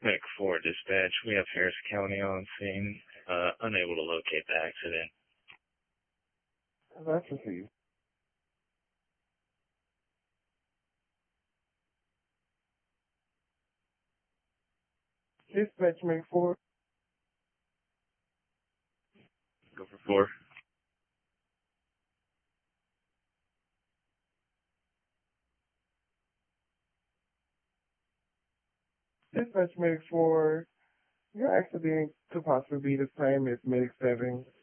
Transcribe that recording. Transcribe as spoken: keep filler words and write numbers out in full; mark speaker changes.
Speaker 1: Medic four dispatch, we have Harris County on scene, uh, unable to locate the accident.
Speaker 2: That's received. Dispatch Medic four.
Speaker 1: Go for four.
Speaker 2: Dispatch Medic four. Your accident could possibly be the same as Medic seven.